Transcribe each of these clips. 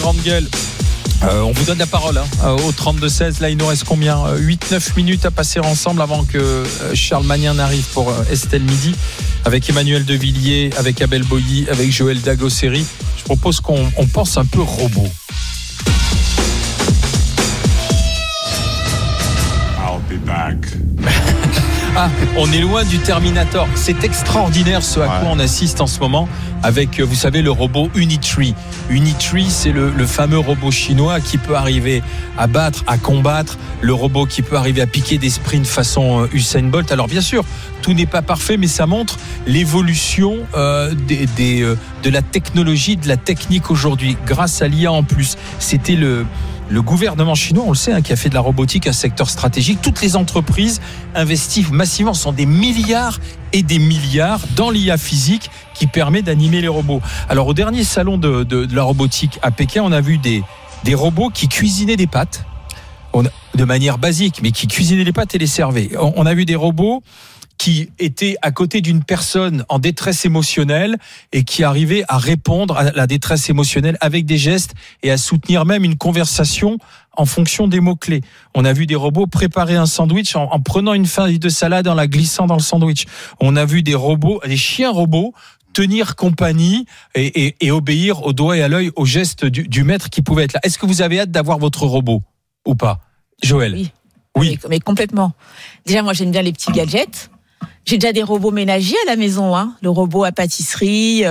grande gueule. On vous donne la parole au 32-16. Là, il nous reste combien 8-9 minutes à passer ensemble avant que Charles Magnin n'arrive pour Estelle Midi. Avec Emmanuel Devilliers, avec Abel Boilly, avec Joël Dagosseri. Je propose qu'on pense un peu robot. I'll be back. On est loin du Terminator. C'est extraordinaire ce à quoi on assiste en ce moment avec, vous savez, le robot Unitree. Unitree, c'est le fameux robot chinois qui peut arriver à battre, à combattre, le robot qui peut arriver à piquer des sprints façon Usain Bolt. Alors bien sûr, tout n'est pas parfait, mais ça montre l'évolution de la technologie, de la technique aujourd'hui, grâce à l'IA en plus. C'était le gouvernement chinois, on le sait, qui a fait de la robotique un secteur stratégique. Toutes les entreprises investissent massivement, ce sont des milliards et des milliards dans l'IA physique qui permet d'animer les robots. Alors au dernier salon de la robotique à Pékin, on a vu des robots qui cuisinaient des pâtes, de manière basique, mais qui cuisinaient les pâtes et les servaient. On a vu des robots qui était à côté d'une personne en détresse émotionnelle et qui arrivait à répondre à la détresse émotionnelle avec des gestes et à soutenir même une conversation en fonction des mots-clés. On a vu des robots préparer un sandwich en prenant une feuille de salade en la glissant dans le sandwich. On a vu des chiens robots tenir compagnie et obéir au doigt et à l'œil aux gestes du maître qui pouvait être là. Est-ce que vous avez hâte d'avoir votre robot ou pas, Joël? Oui. Mais complètement. Déjà, moi, j'aime bien les petits gadgets. J'ai déjà des robots ménagers à la maison, le robot à pâtisserie,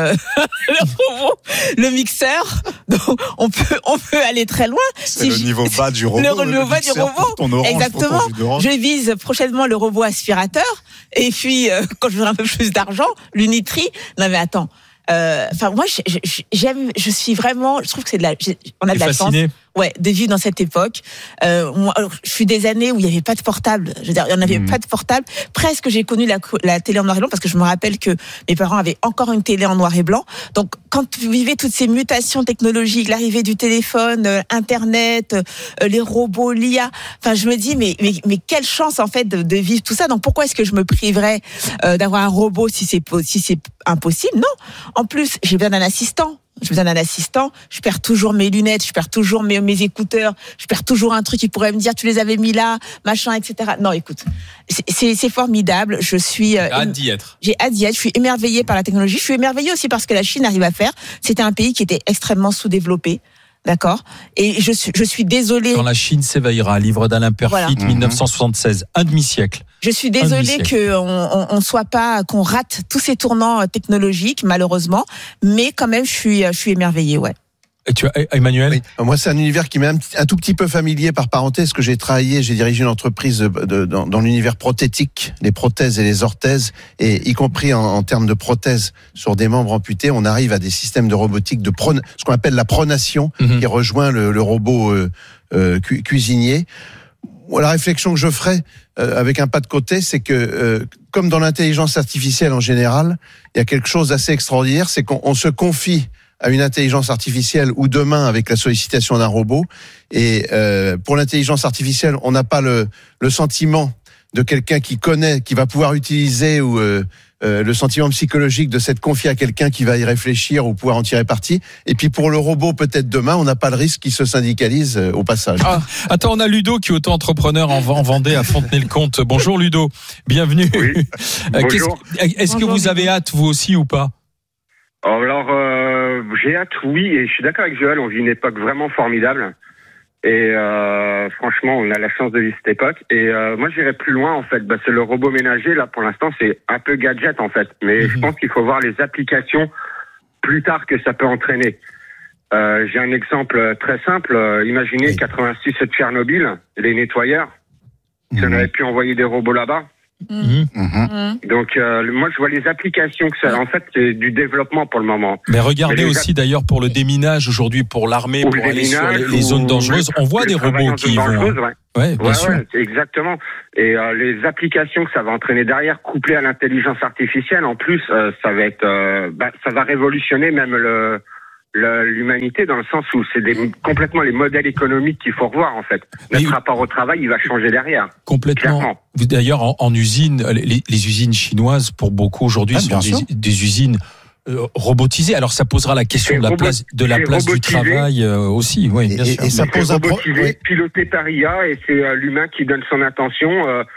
le mixeur. Donc, on peut aller très loin. C'est le niveau bas du robot. Le niveau bas du robot. Exactement. Je vise prochainement le robot aspirateur. Et puis, quand j'aurai un peu plus d'argent, l'Unitree. Non, mais attends. Moi, je suis vraiment, je trouve que on a de la chance. De vivre dans cette époque. Moi, je suis des années où il n'y avait pas de portable. Je veux dire, il n'y en avait pas de portable. Presque, j'ai connu la télé en noir et blanc parce que je me rappelle que mes parents avaient encore une télé en noir et blanc. Donc, quand vous vivez toutes ces mutations technologiques, l'arrivée du téléphone, Internet, les robots, l'IA, je me dis, mais quelle chance, en fait, de vivre tout ça. Donc, pourquoi est-ce que je me priverais d'avoir un robot si c'est impossible? Non. En plus, j'ai besoin d'un assistant. Je perds toujours mes lunettes, je perds toujours mes écouteurs, je perds toujours un truc qui pourrait me dire tu les avais mis là, machin, etc. Non, écoute, c'est formidable. J'ai hâte d'y être. Je suis émerveillée par la technologie. Je suis émerveillée aussi par ce que la Chine arrive à faire. C'était un pays qui était extrêmement sous-développé. D'accord. Et je suis désolée. Quand la Chine s'éveillera, livre d'Alain Perfit, 1976, un demi-siècle. Je suis désolée qu'on rate tous ces tournants technologiques, malheureusement, mais quand même, je suis émerveillée, Et tu as, Emmanuel? Oui. Moi, c'est un univers qui m'est un tout petit peu familier par parenthèse, que j'ai dirigé une entreprise dans l'univers prothétique, les prothèses et les orthèses, et y compris en termes de prothèses sur des membres amputés, on arrive à des systèmes de robotique ce qu'on appelle la pronation, qui rejoint le robot cuisinier. La réflexion que je ferai avec un pas de côté, c'est que comme dans l'intelligence artificielle en général, il y a quelque chose d'assez extraordinaire, c'est qu'on se confie à une intelligence artificielle ou demain avec la sollicitation d'un robot. Et pour l'intelligence artificielle, on n'a pas le sentiment de quelqu'un qui connaît, qui va pouvoir utiliser ou le sentiment psychologique de s'être confié à quelqu'un qui va y réfléchir ou pouvoir en tirer parti. Et puis pour le robot, peut-être demain, on n'a pas le risque qu'il se syndicalise au passage. Attends, on a Ludo qui est auto-entrepreneur en Vendée à Fontenay-le-Comte. Bonjour Ludo, bienvenue. Oui. Bonjour. Est-ce que vous avez hâte vous aussi ou pas? Alors, j'ai hâte, oui, et je suis d'accord avec Joël, on vit une époque vraiment formidable. Et franchement, on a la chance de vivre cette époque. Et moi, j'irais plus loin, en fait. C'est le robot ménager, là, pour l'instant, c'est un peu gadget, en fait. Mais je pense qu'il faut voir les applications plus tard que ça peut entraîner. J'ai un exemple très simple. Imaginez 86 de Tchernobyl, les nettoyeurs. Si on avait pu envoyer des robots là-bas. Donc moi je vois les applications que ça, en fait c'est du développement pour le moment. Mais regardez aussi d'ailleurs pour le déminage aujourd'hui, pour l'armée, pour aller sur les zones dangereuses, on voit des robots qui y vont. Bien sûr. Exactement. Et les applications que ça va entraîner derrière, couplées à l'intelligence artificielle, en plus ça va être, ça va révolutionner même l'humanité, dans le sens où c'est complètement les modèles économiques qu'il faut revoir, en fait. Notre rapport au travail, il va changer derrière. Complètement. Clairement. D'ailleurs, en usine, les usines chinoises, pour beaucoup aujourd'hui, sont des usines robotisé. Alors ça posera la question de la place du travail aussi. Oui, bien sûr. Et ça pose un problème. Piloté par IA et c'est l'humain qui donne son intention.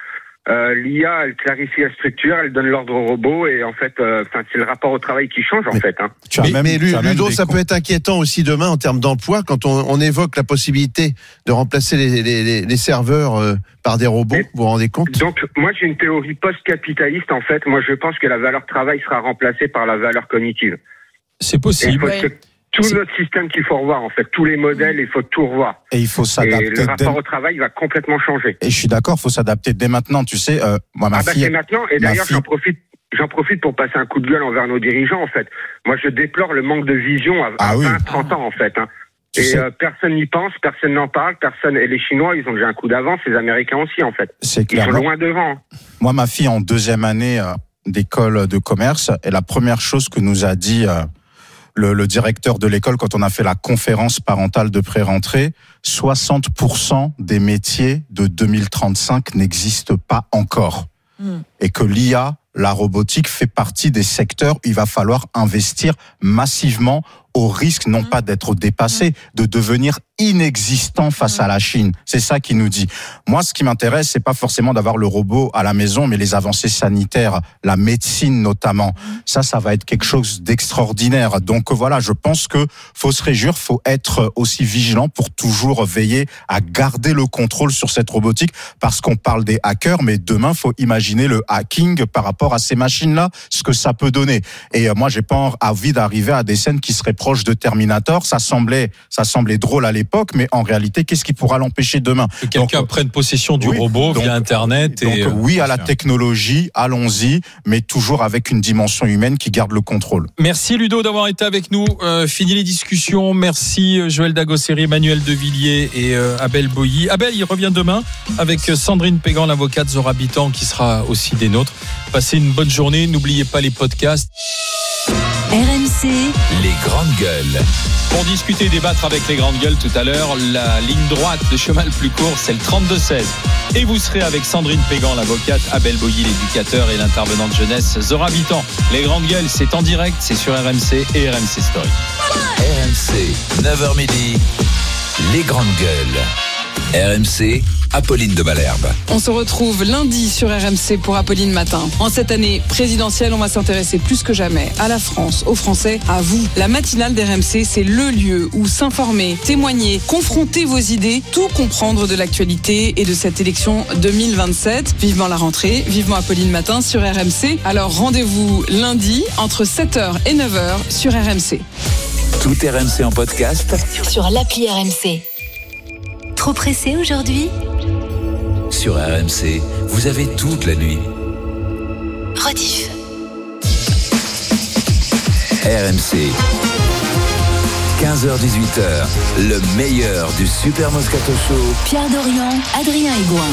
L'IA, elle clarifie la structure, elle donne l'ordre au robot et en fait, c'est le rapport au travail qui change en fait. Hein. Mais Ludo, ça peut être inquiétant aussi demain en termes d'emploi quand on évoque la possibilité de remplacer les serveurs par des robots. Vous vous rendez compte ? Donc moi j'ai une théorie post-capitaliste en fait. Moi je pense que la valeur travail sera remplacée par la valeur cognitive. C'est possible. Tout notre système qu'il faut revoir, en fait, tous les modèles, il faut tout revoir. Et il faut s'adapter. Et le rapport au travail va complètement changer. Et je suis d'accord, il faut s'adapter dès maintenant. Tu sais, moi, ma fille. C'est maintenant. Et d'ailleurs, j'en profite pour passer un coup de gueule envers nos dirigeants, en fait. Moi, je déplore le manque de vision à 20-30 ans, en fait. Hein. Et personne n'y pense, personne n'en parle, et les Chinois, ils ont déjà un coup d'avance, les Américains aussi, en fait. C'est clair. Ils sont loin devant. Moi, ma fille, en 2e année d'école de commerce, et la première chose que nous a dit le directeur de l'école quand on a fait la conférence parentale de pré-rentrée, 60% des métiers de 2035 n'existent pas encore. Et que l'IA, la robotique, fait partie des secteurs où il va falloir investir massivement au risque non pas d'être dépassé, de devenir inexistant face à la Chine. C'est ça qu'il nous dit. Moi, ce qui m'intéresse, c'est pas forcément d'avoir le robot à la maison, mais les avancées sanitaires, la médecine notamment. Ça va être quelque chose d'extraordinaire. Donc voilà, je pense que faut se réjouir, faut être aussi vigilant pour toujours veiller à garder le contrôle sur cette robotique, parce qu'on parle des hackers, mais demain, faut imaginer le hacking par rapport à ces machines-là, ce que ça peut donner. Et moi, j'ai pas envie d'arriver à des scènes qui seraient proches de Terminator. Ça semblait drôle à l'époque, mais en réalité, qu'est-ce qui pourra l'empêcher demain ? Que quelqu'un prenne possession du robot via Internet. Donc oui à la technologie, allons-y, mais toujours avec une dimension humaine qui garde le contrôle. Merci Ludo d'avoir été avec nous. Fini les discussions. Merci Joël Dagosseri, Emmanuel Devilliers et Abel Boilly. Abel, il revient demain avec Sandrine Pégan, l'avocate Zora Bitan, qui sera aussi des nôtres. Passez une bonne journée. N'oubliez pas les podcasts. RMC, les grandes gueules. Pour discuter et débattre avec les grandes gueules tout à l'heure, la ligne droite, le chemin le plus court, c'est le 32-16. Et vous serez avec Sandrine Pégan, l'avocate, Abel Boilly, l'éducateur, et l'intervenante jeunesse Zora Bitan. Les grandes gueules, c'est en direct, c'est sur RMC et RMC Story. RMC, 9h midi, les grandes gueules. RMC, Apolline de Malherbe. On se retrouve lundi sur RMC pour Apolline Matin. En cette année présidentielle, on va s'intéresser plus que jamais à la France, aux Français, à vous. La matinale d'RMC, c'est le lieu où s'informer, témoigner, confronter vos idées, tout comprendre de l'actualité et de cette élection 2027. Vivement la rentrée, vivement Apolline Matin sur RMC. Alors rendez-vous lundi entre 7h et 9h sur RMC. Tout RMC en podcast sur l'appli RMC. Trop pressé aujourd'hui ? Sur RMC, vous avez toute la nuit. Rediff. RMC, 15h-18h, le meilleur du Super Moscato Show. Pierre Dorian, Adrien Aigouin.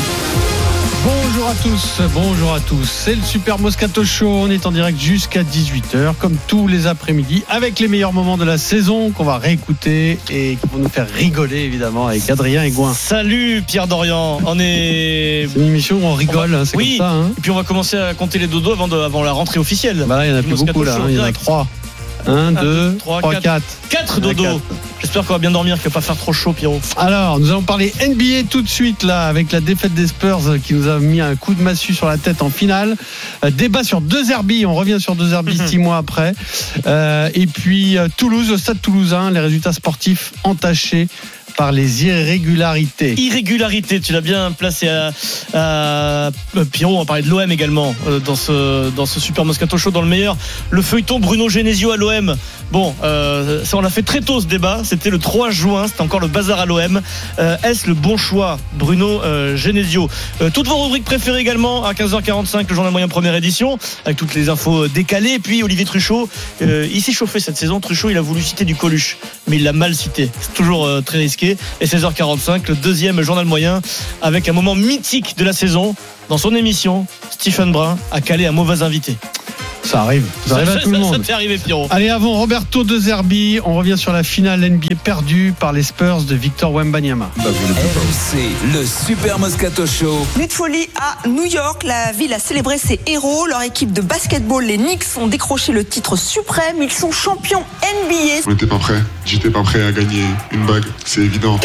Bonjour à tous, c'est le Super Moscato Show, on est en direct jusqu'à 18h comme tous les après-midi avec les meilleurs moments de la saison qu'on va réécouter et qui vont nous faire rigoler évidemment avec Adrien Aigouin. Salut Pierre Dorian, c'est une émission où on rigole, c'est oui, comme ça. Et puis on va commencer à compter les dodos avant la rentrée officielle. Bah là il y en a plus beaucoup là, il y en a 3. 1, 2, 3, 4. 4 dodos. J'espère qu'on va bien dormir, qu'il ne va pas faire trop chaud, Pierrot. Alors, nous allons parler NBA tout de suite, là, avec la défaite des Spurs qui nous a mis un coup de massue sur la tête en finale. Débat sur De Zerbi, on revient sur De Zerbi 6 mois après. Et puis, Toulouse, le Stade Toulousain, les résultats sportifs entachés par les irrégularités. Irrégularités, tu l'as bien placé à Pierrot, on va parler de l'OM également dans ce Super Moscato Show, dans le meilleur. Le feuilleton Bruno Genesio à l'OM. Bon, ça on l'a fait très tôt ce débat, c'était le 3 juin, c'était encore le bazar à l'OM. Est-ce le bon choix, Bruno Genesio? Toutes vos rubriques préférées également à 15h45, le journal moyen première édition, avec toutes les infos décalées. Et puis Olivier Truchot, il s'est chauffé cette saison. Truchot, il a voulu citer du Coluche, mais il l'a mal cité. C'est toujours très risqué. Et 16h45, le deuxième journal moyen, avec un moment mythique de la saison. Dans son émission, Stephen Brun a calé un mauvais invité. Ça arrive à tout le monde. Ça t'est arrivé, Pierrot. Allez, avant Roberto De Zerbi, on revient sur la finale NBA perdue par les Spurs de Victor Wembanyama. RMC, le Super Moscato Show. Nuit de folie à New York, la ville a célébré ses héros. Leur équipe de basketball, les Knicks, ont décroché le titre suprême. Ils sont champions NBA. On n'était pas prêts. J'étais pas prêt à gagner une bague, c'est évident.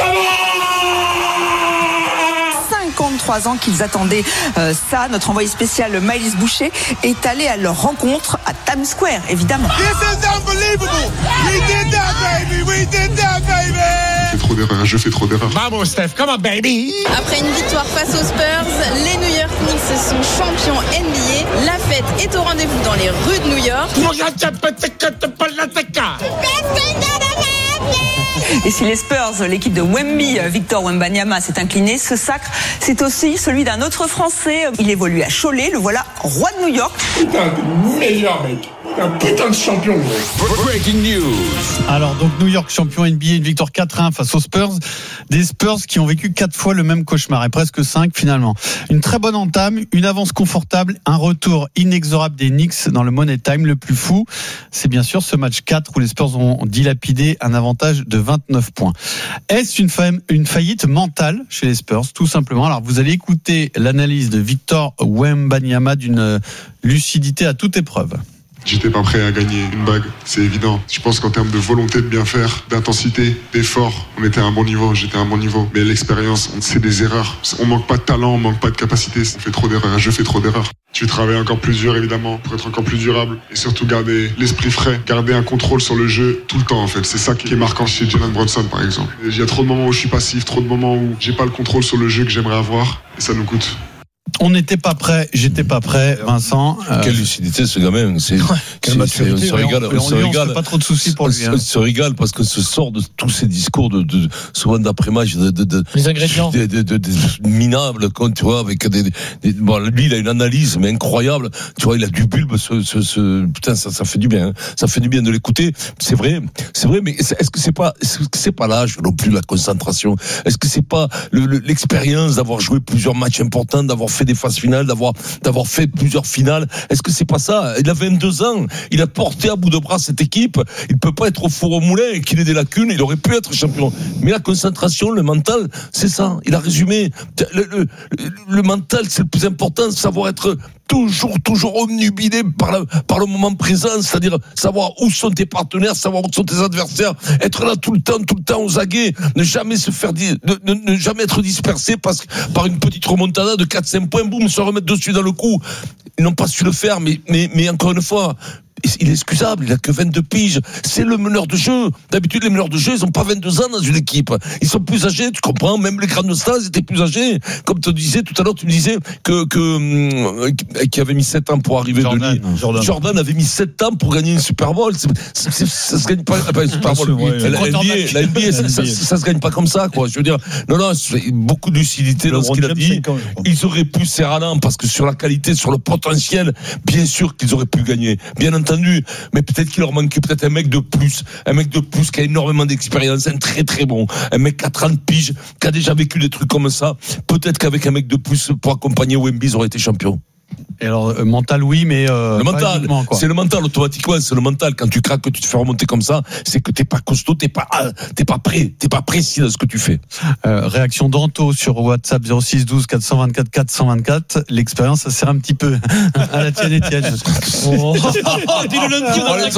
53 ans qu'ils attendaient ça. Notre envoyé spécial Maëlys Boucher est allé à leur rencontre à Times Square, évidemment. This is unbelievable. We did that, baby. We did that, baby. Je fais trop d'erreurs. Vamos, Steph, come on, baby. Après une victoire face aux Spurs, les New York Knicks sont champions NBA. La fête est au rendez-vous dans les rues de New York. Et si les Spurs, l'équipe de Wemby, Victor Wembanyama, s'est incliné, ce sacre, c'est aussi celui d'un autre Français. Il évolue à Cholet, le voilà roi de New York. Putain, le meilleur mec. Un putain de champion. Breaking news. Alors donc New York champion NBA, une victoire 4-1 face aux Spurs. Des Spurs qui ont vécu 4 fois le même cauchemar et presque 5 finalement. Une très bonne entame, une avance confortable, un retour inexorable des Knicks dans le Money Time. Le plus fou, c'est bien sûr ce match 4 où les Spurs ont dilapidé un avantage de 29 points. Est-ce une faillite mentale chez les Spurs, tout simplement? Alors vous allez écouter l'analyse de Victor Wembanyama d'une lucidité à toute épreuve. J'étais pas prêt à gagner une bague, c'est évident. Je pense qu'en termes de volonté de bien faire, d'intensité, d'effort, on était à un bon niveau, j'étais à un bon niveau. Mais l'expérience, c'est des erreurs. On manque pas de talent, on manque pas de capacité. On fait trop d'erreurs, je fais trop d'erreurs. Tu travailles encore plus dur, évidemment, pour être encore plus durable. Et surtout garder l'esprit frais, garder un contrôle sur le jeu tout le temps, en fait. C'est ça qui est marquant chez Jalen Brunson, par exemple. Il y a trop de moments où je suis passif, trop de moments où j'ai pas le contrôle sur le jeu que j'aimerais avoir. Et ça nous coûte. On n'était pas prêt, j'étais pas prêt, Vincent. Quelle lucidité ce gamin. On se régale. On se régale. Pas trop de soucis pour lui. On se régale parce que ce sort de tous ces discours souvent d'après-match les ingrédients minables, tu vois, avec bon, lui il a une analyse mais incroyable. Tu vois, il a du bulbe. Putain, ça fait du bien. Hein. Ça fait du bien de l'écouter. C'est vrai. Mais est-ce que c'est pas l'âge non plus, la concentration? Est-ce que c'est pas l'expérience d'avoir joué plusieurs matchs importants, d'avoir fait des phases finales, d'avoir fait plusieurs finales? Est-ce que c'est pas ça? Il a 22 ans, il a porté à bout de bras cette équipe. Il peut pas être au four au moulin et qu'il ait des lacunes. Il aurait pu être champion. Mais la concentration, le mental, c'est ça. Il a résumé. Le mental, c'est le plus important. Savoir être toujours omnubilé par le moment présent, c'est-à-dire savoir où sont tes partenaires, savoir où sont tes adversaires, être là tout le temps aux aguets, ne jamais se faire ne jamais être dispersé par une petite remontada de 4-5 points, boum, se remettre dessus dans le coup. Ils n'ont pas su le faire, mais encore une fois, il est excusable, il a que 22 piges. C'est le meneur de jeu. D'habitude, les meneurs de jeu, ils ont pas 22 ans dans une équipe. Ils sont plus âgés, tu comprends? Même les grandes stars, ils étaient plus âgés. Comme tu disais tout à l'heure, tu me disais qui avait mis 7 ans pour arriver Jordan, de Lille. Jordan avait mis 7 ans pour gagner une Super Bowl. Ça se gagne pas une Super Bowl. La NBA, ça se gagne pas comme ça, quoi. Je veux dire, non, c'est beaucoup de lucidité dans ce qu'il a dit. Ils auraient pu serrer à l'an parce que sur la qualité, sur le potentiel, bien sûr qu'ils auraient pu gagner. Bien entendu, mais peut-être qu'il leur manquait peut-être un mec de plus qui a énormément d'expérience, un très très bon, un mec qui a 30 piges, qui a déjà vécu des trucs comme ça. Peut-être qu'avec un mec de plus pour accompagner Wemby, ils auraient été champions. Et alors, mental, oui, mais le mental, c'est le mental automatiquement, c'est le mental. Quand tu craques, que tu te fais remonter comme ça, c'est que t'es pas costaud, t'es pas prêt, t'es pas précis dans ce que tu fais. Réaction d'Anto sur WhatsApp 06 12 424 424. L'expérience, ça sert un petit peu à la tienne, Étienne. Oh, dis le lundi dans la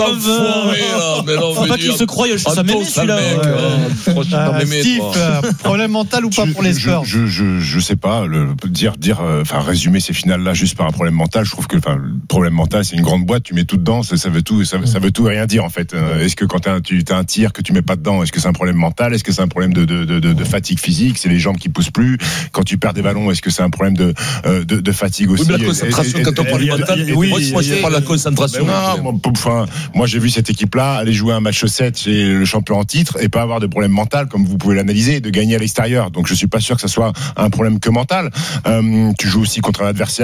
faut pas qu'il se croie, ça m'aimait celui-là. Steve, problème mental ou pas pour les Spurs? Je sais pas, résumer ces finales-là juste par un problème mental, je trouve que le problème mental, c'est une grande boîte, tu mets tout dedans, ça veut tout et rien dire en fait. Est-ce que quand tu as un tir que tu mets pas dedans, est-ce que c'est un problème mental? Est-ce que c'est un problème de fatigue physique? C'est les jambes qui poussent plus. Quand tu perds des ballons, est-ce que c'est un problème de fatigue aussi? Oui, mais la concentration, quand on parle du mental, moi je parle de la concentration. Moi j'ai vu cette équipe-là aller jouer un match 7 chez le champion en titre et pas avoir de problème mental, comme vous pouvez l'analyser, de gagner à l'extérieur. Donc je suis pas sûr que ça soit un problème que mental. Tu joues aussi contre un adversaire qui peut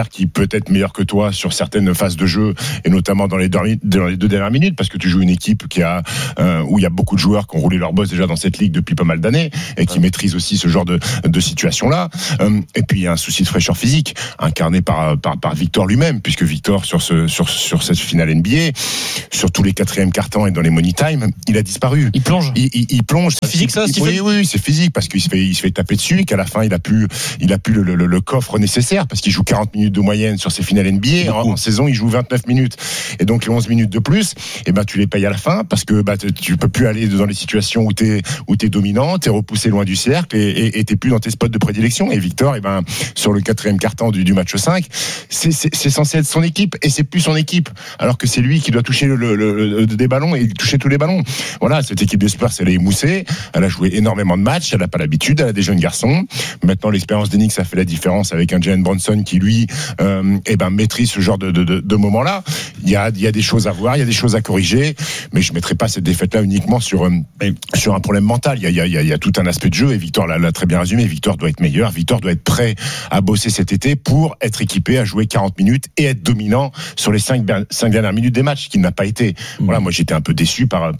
peut-être meilleur que toi sur certaines phases de jeu, et notamment dans les 2 dernières minutes, parce que tu joues une équipe où il y a beaucoup de joueurs qui ont roulé leur boss déjà dans cette ligue depuis pas mal d'années et qui maîtrisent aussi ce genre de situation-là. Et puis il y a un souci de fraîcheur physique incarné par Victor lui-même, puisque Victor sur cette finale NBA, sur tous les 4e quart-temps et dans les money time, il a disparu. Il plonge. Il plonge. C'est physique ça, Stephen ? Oui, c'est physique, parce qu'il se fait taper dessus et qu'à la fin il a plus le coffre nécessaire, parce qu'il joue 40 minutes de moyenne sur ses finales NBA. En saison, il joue 29 minutes. Et donc les 11 minutes de plus, tu les payes à la fin, parce que tu peux plus aller dans les situations où t'es dominant, t'es repoussé loin du cercle et t'es plus dans tes spots de prédilection. Et Victor, sur le 4e quart-temps du match 5, c'est censé être son équipe, et c'est plus son équipe, alors que c'est lui qui doit toucher des ballons et toucher tous les ballons. Voilà, cette équipe des Spurs, elle est émoussée, elle a joué énormément de matchs, elle n'a pas l'habitude, elle a des jeunes garçons. Maintenant, l'expérience d'Enix a fait la différence avec un Jalen Brunson qui lui maîtrise ce genre de moment-là. Il y a des choses à voir, il y a des choses à corriger, mais je mettrai pas cette défaite-là uniquement sur un problème mental. Il y a tout un aspect de jeu, et Victor l'a très bien résumé. Victor doit être meilleur, Victor doit être prêt à bosser cet été pour être équipé à jouer 40 minutes et être dominant sur les 5 dernières minutes des matchs, qu'il n'a pas été. Voilà, moi j'étais un peu déçu par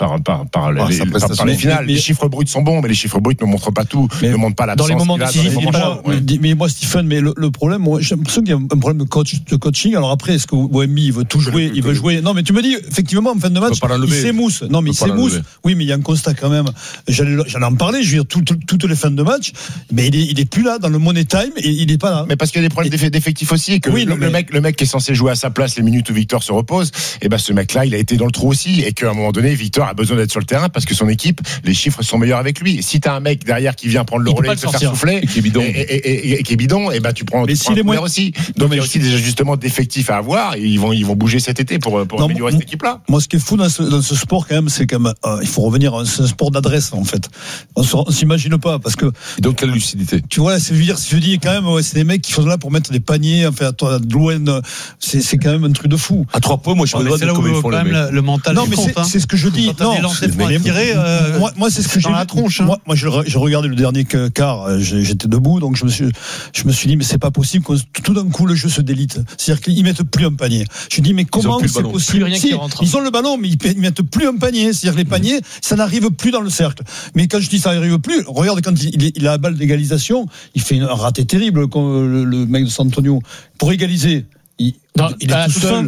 les finales. Les chiffres bruts sont bons, mais les chiffres bruts ne montrent pas tout, ne montrent pas l'absence. Dans les moments décisifs, mais moi, Stephen, le problème, j'ai l'impression qu'il y a un problème de coaching. Alors après, est-ce que Wemby il veut tout jouer, il veut jouer? Non, mais tu me dis effectivement en fin de match, il s'émousse. Non, mais il s'émousse. Oui, mais il y a un constat quand même. J'allais en parler. Je veux dire, toutes les fins de match, mais il est plus là dans le money time, et il est pas là. Mais parce qu'il y a des problèmes d'effectifs aussi, et que le mec qui est censé jouer à sa place les minutes où Victor se repose, ce mec-là, il a été dans le trou aussi, et qu'à un moment donné, Victor a besoin d'être sur le terrain parce que son équipe, les chiffres sont meilleurs avec lui. Et si t'as un mec derrière qui vient prendre le relais, se faire souffler, et qui est bidon, tu prends un coup aussi. Donc il y a aussi des ajustements d'effectifs à avoir, et ils vont bouger cet été pour améliorer cette équipe-là. Moi, ce qui est fou dans ce sport quand même, c'est quand même, il faut revenir, c'est un sport d'adresse en fait. On s'imagine pas, parce que. Donc quelle lucidité. Tu vois, je dis quand même, c'est des mecs qui sont là pour mettre des paniers, enfin, de loin, c'est quand même un truc de fou. À 3 points, moi je me demande comment ils font les mecs. Le mental. Non, mais c'est ce que je dis. Non, moi c'est ce que j'ai dans la tronche. Moi, j'ai regardé le dernier quart, j'étais debout, donc je me suis dit, mais c'est pas possible que tout d'un coup le jeu se délite. C'est-à-dire qu'ils mettent plus un panier. Je dis, mais comment c'est possible? Ils ont le ballon, mais ils mettent plus un panier. C'est-à-dire les paniers, ça n'arrive plus dans le cercle. Mais quand je dis ça n'arrive plus, regarde quand il a la balle d'égalisation, il fait un raté terrible, le mec de San Antonio, pour égaliser. Il est tout seul.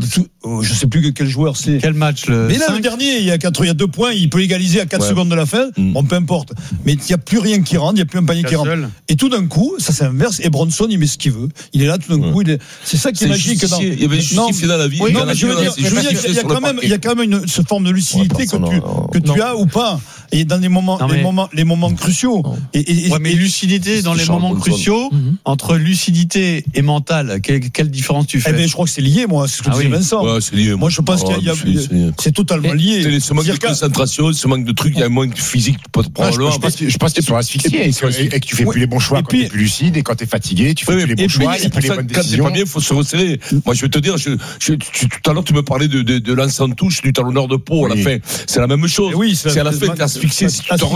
Je sais plus quel joueur c'est. Quel match mais là, le dernier, il y a 2 points, il peut égaliser à 4 secondes de la fin. Bon, peu importe. Mais il n'y a plus rien qui rentre, il n'y a plus un panier qui rentre. Et tout d'un coup, ça s'inverse, et Bronson, il met ce qu'il veut. Il est là, tout d'un coup, c'est ça qui est magique. Il y avait justifié dans la vie. Non, mais je veux dire, il y a quand même une forme de lucidité que tu as ou pas. Et dans les moments cruciaux. Mais lucidité dans les moments cruciaux, entre lucidité et mental, quelle différence tu fais? Je crois que c'est lié, moi, c'est ce que disait Vincent. Ouais, c'est lié. Moi, je pense qu'il y a c'est totalement lié. Ce manque de concentration, ce manque de trucs, il y a un manque physique probablement. Je pense qu'ils sont asphyxiés, et que tu fais plus les bons choix quand tu es plus lucide, et quand tu es fatigué, tu fais plus les bons choix, et plus les bonnes décisions. Quand c'est pas bien, il faut se resserrer. Moi, je vais te dire, tout à l'heure, tu me parlais de lance en touche du talonneur de peau à la fin. C'est la même chose. C'est à la fin que tu es asphyxié. Si tu te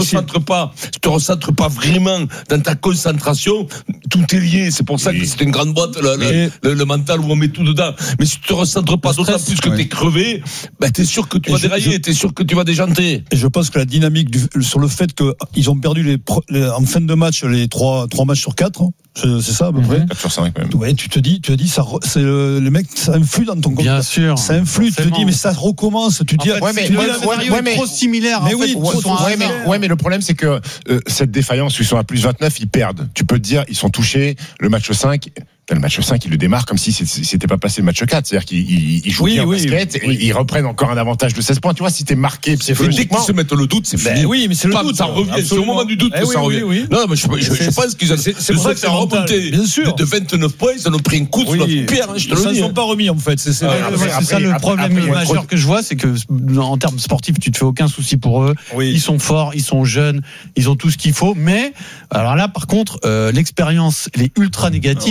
recentres pas vraiment dans ta concentration, tout est lié. C'est pour ça que c'est une grande boîte, le mental, où on met tout dedans. Mais si tu te recentres pas, d'autant plus que t'es crevé, t'es sûr que tu vas dérailler, t'es sûr que tu vas déjanter. Et je pense que la dynamique sur le fait qu'ils ont perdu en fin de match les 3 matchs sur 4, c'est ça à peu près. 4 sur 5 même. Ouais, tu te dis ça, c'est le mec, ça influe dans ton compte. Bien sûr. Ça influe, tu te dis mais ça recommence, tu dis mais trop similaire. Mais oui, mais le problème c'est que cette défaillance où ils sont à plus 29, ils perdent. Tu peux te dire ils sont touchés, le match 5. Le match 5, il le démarre comme si c'était pas passé le match 4. C'est-à-dire qu'ils jouent bien au basket, et ils reprennent encore un avantage de 16 points. Tu vois, si t'es marqué psychologiquement. Dès qu'ils se mettent le doute, c'est fini. Oui, mais c'est le doute. Ça revient. C'est au moment du doute que ça revient. Non, mais je pense qu'ils ont fait remonter de 29 points. Ils en ont pris un coup sur la pierre, je te le dis. Ils ne sont pas remis, en fait. C'est ça le problème majeur que je vois, c'est que, en termes sportifs, tu te fais aucun souci pour eux. Ils sont forts, ils sont jeunes, ils ont tout ce qu'il faut. Mais, alors là, par contre, l'expérience, elle est ultra négative.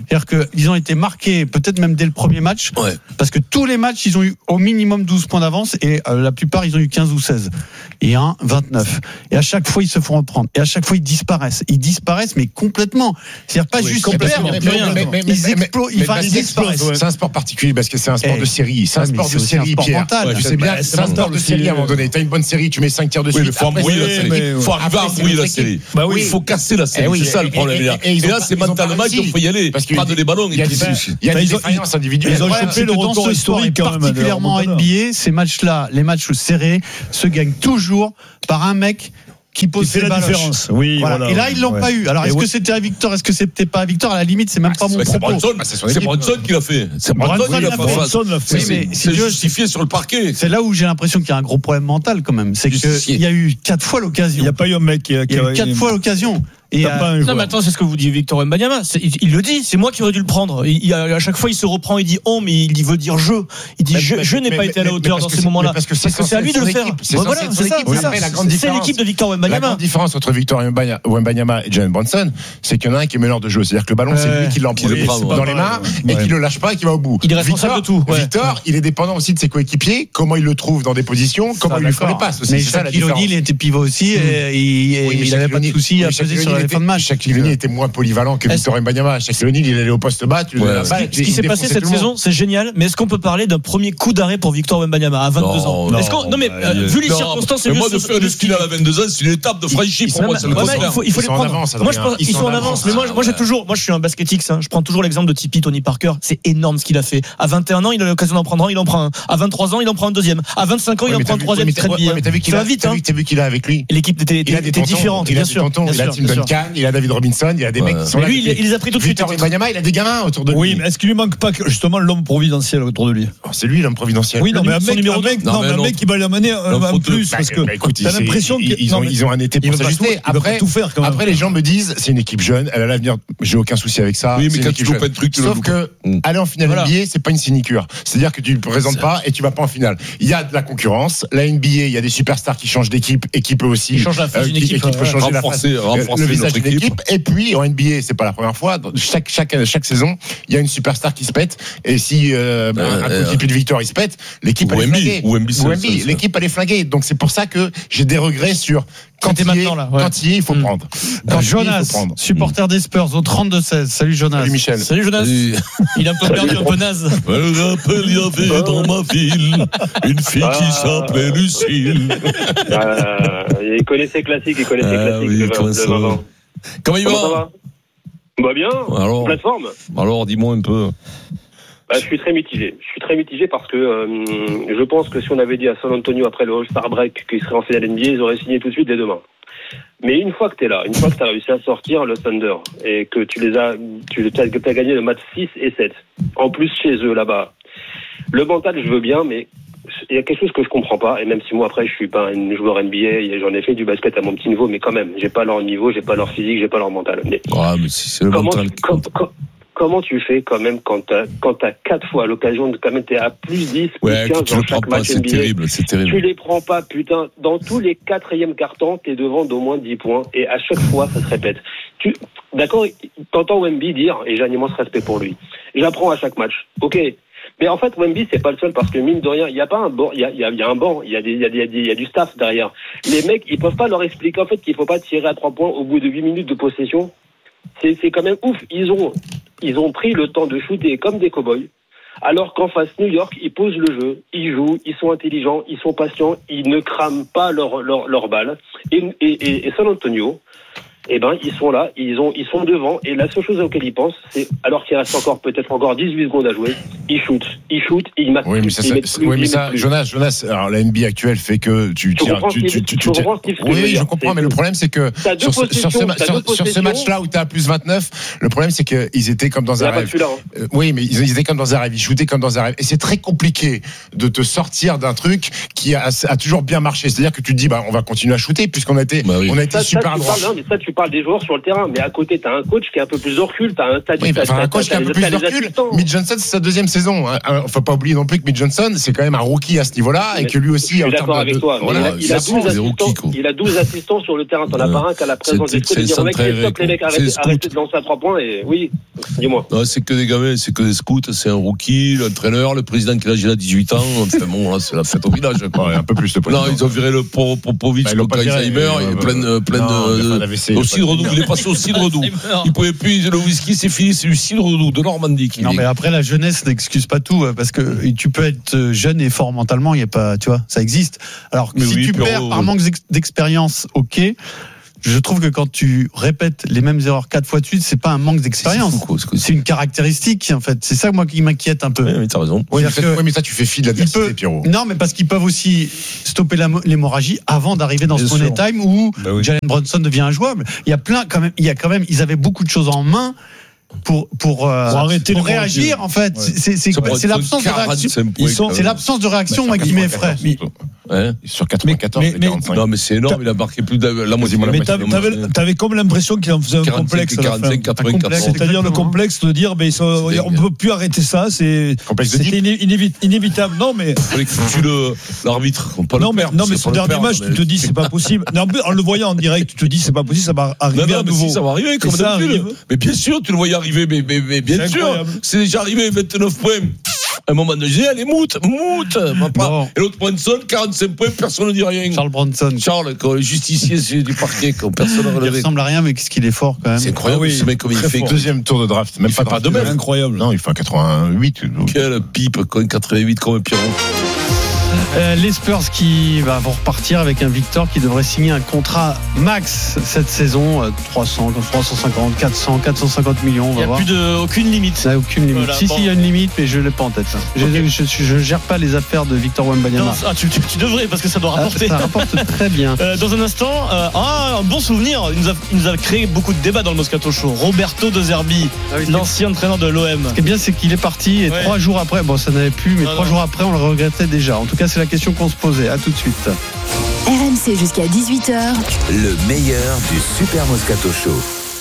C'est-à-dire qu'ils ont été marqués, peut-être même dès le premier match, parce que tous les matchs, ils ont eu au minimum 12 points d'avance et la plupart, ils ont eu 15 ou 16. Et 29. Et à chaque fois, ils se font reprendre. Et à chaque fois, ils disparaissent. Ils disparaissent, mais complètement. C'est-à-dire pas juste ils perdent, ils explosent. C'est un sport particulier parce que c'est un sport de série. C'est un sport de série, Pierre. Tu sais bien, c'est un sport de série à un moment donné. T'as une bonne série, tu mets 5 tirs de suite. Il faut embrouiller la série. Il faut arriver à embrouiller la série. Il faut casser la série. C'est ça le problème. Et là, c'est mentalement qu'il faut y aller. Prendre les ballons. Il y a des défaillances individuelles. Ils ont chopé le record historique, particulièrement en NBA. Ces matchs-là, les matchs serrés, se gagnent toujours par un mec qui pose c'est la différence. Oui, voilà. Et là, ils l'ont pas eu. Alors, est-ce que c'était à Victor? Est-ce que c'était pas à Victor? À la limite, c'est même pas mon propos. C'est Bronson qui l'a fait. C'est Bronson qui l'a fait. C'est justifié sur le parquet. C'est là où j'ai l'impression qu'il y a un gros problème mental quand même. C'est qu'il y a eu 4 fois l'occasion. Il n'y a pas eu un mec qui a eu 4 fois l'occasion. Non, mais attends, c'est ce que vous dit Victor Wembanyama. Il le dit, c'est moi qui aurais dû le prendre. À chaque fois, il se reprend, il dit on, mais il veut dire je. Il dit je n'ai pas été à la hauteur dans ces moments-là. Parce que c'est à lui de le faire. Voilà, c'est ça. C'est l'équipe de Victor Wembanyama. La grande différence entre Victor Wembanyama et Jalen Brunson, c'est qu'il y en a un qui est meneur de jeu. C'est-à-dire que le ballon, c'est lui qui l'emprunte dans les mains et qui le lâche pas et qui va au bout. Il est responsable de tout. Victor, il est dépendant aussi de ses coéquipiers, comment il le trouve dans des positions, comment il lui fait les passes. Mais Shaquille O'Neal, il était pivot aussi et il n'avait pas de soucis à peser sur les fins de match. Était moins polyvalent que Victor Wembanyama. Shaquille O'Neal, il allait au poste bas. Ce qui s'est passé cette saison, c'est génial. Mais est-ce qu'on peut parler d'un premier coup d'arrêt pour Victor Wembanyama à 22 ans? Non, mais vu les circonstances, moi de faire le skill à 22 ans, c'est une étape de franchie pour moi. Il faut les prendre. Ils sont en avance. Mais moi, je suis un basketix. Je prends toujours l'exemple de Tipeee, Tony Parker. C'est énorme ce qu'il a fait. À 21 ans, il a l'occasion d'en prendre un, il en prend un. À 23 ans, il en prend un deuxième. À 25 ans, il en prend un troisième. Ça va vite. T'as vu qu'il a avec lui. L'équipe était différente, bien sûr. Il a Tim Duncan, il a David Robinson, il a des mecs qui sont là. Lui, il les a pris tout de suite. Victor Wembanyama, il a des gamins autour de lui. Oui, mais est-ce qu'il lui manque pas justement l'homme providentiel autour de lui? C'est lui l'homme providentiel. Oui, non, mais un mec qui va l'amener un plus, parce que t'as l'impression qu'ils ont un été pour s'ajuster. Après, les gens me disent, c'est une équipe jeune, elle a l'avenir. J'ai aucun souci avec ça. Oui, mais quand tu loupes un truc, sauf que aller en finale NBA, c'est pas une sinécure. C'est-à-dire que tu ne présentes pas et tu vas pas en finale. Il y a de la concurrence. La NBA, il y a des superstars qui changent d'équipe et qui peut aussi changer la face d'une équipe, le visage d'une équipe. Et puis en NBA, c'est pas la première fois. Chaque saison, il y a une superstar qui se pète. Et si un coéquipier de Victor il se pète, l'équipe elle est flinguée. L'équipe elle est flinguée. Donc c'est pour ça que j'ai des regrets sur quand il faut prendre. Jonas, supporter des Spurs au 32-16. Salut Jonas. Salut Michel. Salut Jonas. Il a un peu perdu, un peu naze. Je rappelle, il y avait dans ma ville une fille qui s'appelait Lucille. Il connaissait classique, Comment il va? Bah bien, plateforme. Alors, dis-moi un peu. Je suis très mitigé. Parce que je pense que si on avait dit à San Antonio après le All-Star Break qu'il serait en finale NBA, ils auraient signé tout de suite dès demain. Mais une fois que t'es là, une fois que t'as réussi à sortir le Thunder et que t'as gagné le match 6 et 7, en plus chez eux là-bas, le mental je veux bien, mais il y a quelque chose que je comprends pas, et même si moi après je suis pas un joueur NBA, j'en ai fait du basket à mon petit niveau, mais quand même, j'ai pas leur niveau, j'ai pas leur physique, j'ai pas leur mental. Mais c'est le mental qui compte. Comment tu fais quand même quand t'as 4 fois l'occasion de quand même t'es à plus 10, plus 15 dans chaque match NBA. C'est terrible. Tu les prends pas, putain. Dans tous les 4e cartons, t'es devant d'au moins 10 points. Et à chaque fois, ça se répète. D'accord, t'entends Wemby dire, et j'ai un immense respect pour lui, j'apprends à chaque match. Ok. Mais en fait, Wemby, c'est pas le seul parce que mine de rien, il y a pas un banc, il y a un banc, il y a du staff derrière. Les mecs, ils peuvent pas leur expliquer en fait qu'il faut pas tirer à 3 points au bout de 8 minutes de possession. C'est quand même ouf. Ils ont pris le temps de shooter comme des cow-boys, alors qu'en face New York, ils posent le jeu, ils jouent, ils sont intelligents, ils sont patients, ils ne crament pas leur balle. Et San Antonio, ils sont là, ils sont devant, et la seule chose auquel ils pensent, c'est, alors qu'il reste peut-être encore 18 secondes à jouer, ils shootent, ils marquent. Oui, mais ça, Jonas, alors la NBA actuelle fait que tu tires. Oui, je comprends, mais le problème, c'est que sur ce match-là où t'es à plus 29, le problème, c'est qu'ils étaient comme dans un rêve. Oui, mais ils étaient comme dans un rêve, ils shootaient comme dans un rêve. Et c'est très compliqué de te sortir d'un truc qui a toujours bien marché. C'est-à-dire que tu te dis, on va continuer à shooter, puisqu'on a été super droit. parles des joueurs sur le terrain, mais à côté, t'as un coach qui a un peu plus de recul, t'as un statut. Oui, un coach qui a un peu plus de recul. Mitch Johnson, c'est sa deuxième saison. Faut pas oublier non plus que Mitch Johnson, c'est quand même un rookie à ce niveau-là, et que lui aussi. Je suis d'accord avec toi. Il a 12 assistants sur le terrain. T'en as pas un qu'à la présence des scouts. Dire, mec, stop, les mecs, arrêtez de lancer à 3 points. Et oui, dis-moi. Non, c'est que des gamins, c'est que des scouts, c'est un rookie, l'entraîneur, le président qui a 18 ans. Enfin bon, là, c'est la fête au village. Ouais, un peu plus de non, ils ont viré le Popovic contre Alzheimer, plein de au cidre doux. Il est passé au cidre doux. Il pouvait plus, le whisky, c'est fini, c'est du cidre doux, de Normandie. Non, mais après, la jeunesse n'excuse pas tout, parce que tu peux être jeune et fort mentalement, il y a pas, tu vois, ça existe. Alors, si tu perds par manque d'expérience, ok. Je trouve que quand tu répètes les mêmes erreurs 4 fois de suite, c'est pas un manque d'expérience. C'est une caractéristique, en fait. C'est ça, moi, qui m'inquiète un peu. Oui, mais t'as raison. Oui, mais ça, tu fais fi de l'adversité, Pierrot. Non, mais parce qu'ils peuvent aussi stopper l'hémorragie avant d'arriver dans ce money time où Jalen Brunson devient injouable. Il y a ils avaient beaucoup de choses en main pour réagir, en fait. C'est l'absence de réaction. C'est l'absence de réaction, moi, qui m'effraie. Sur 94, non, mais c'est énorme, il a marqué plus de la moitié. Mais t'avais comme l'impression qu'il en faisait un complexe. 45, 84. C'est-à-dire le complexe de dire, mais on ne peut plus arrêter ça, c'était inévitable. Non, mais. L'arbitre. Non, mais son dernier match, tu te dis, c'est pas possible. En le voyant en direct, tu te dis, c'est pas possible, ça va arriver à nouveau. Ça va arriver, comme d'habitude. Mais bien sûr, tu le voyais arriver, mais bien sûr. C'est déjà arrivé, 29 points. À un moment donné, elle est moute. Bon. Et l'autre Brunson, 45 points, personne ne dit rien. Charles Brunson. Charles, justicier du parquet, personne n'a relevé. Il ressemble à rien, mais qu'est-ce qu'il est fort quand même. C'est incroyable, ce mec, comme il fait. Deuxième tour de draft, même pas de même. Incroyable. Non, il fait un 88. Quelle pipe, un 88 comme un Pierrot. Les Spurs qui vont repartir avec un Victor qui devrait signer un contrat max cette saison, 300, 350, 400, 450 millions. Il n'y a plus aucune limite. Il n'y a aucune limite. Voilà, il y a une limite, mais je ne l'ai pas en tête. Okay. Je ne gère pas les affaires de Victor Wembanyama. Tu devrais, parce que ça doit rapporter. Ça rapporte très bien. Dans un instant, un bon souvenir. Il nous a créé beaucoup de débats dans le Moscato Show. Roberto De Zerbi, l'ancien entraîneur de l'OM. Ce qui est bien, c'est qu'il est parti et 3 jours après, ça n'avait plus, mais 3 jours après, on le regrettait déjà. En tout cas, c'est la question qu'on se posait. À tout de suite. RMC jusqu'à 18h. Le meilleur du Super Moscato Show.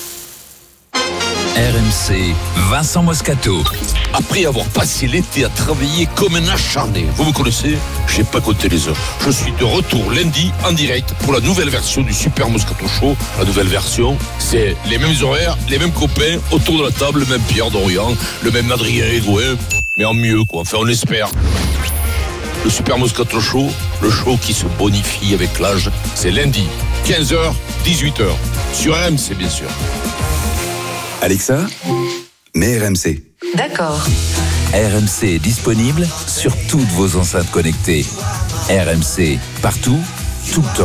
RMC, Vincent Moscato. Après avoir passé l'été à travailler comme un acharné, vous me connaissez, j'ai pas compté les heures. Je suis de retour lundi en direct pour la nouvelle version du Super Moscato Show. La nouvelle version, c'est les mêmes horaires, les mêmes copains autour de la table, le même Pierre Dorian, le même Adrien Egoin, mais en mieux, quoi. Enfin, on espère. Le Super Moscato Show, le show qui se bonifie avec l'âge, c'est lundi, 15h, 18h, sur RMC bien sûr. Alexa, mets RMC. D'accord. RMC est disponible sur toutes vos enceintes connectées. RMC, partout, tout le temps.